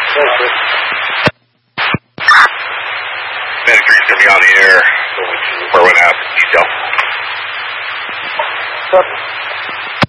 Manager's going to be on the air. Going to 418 detail. What's up?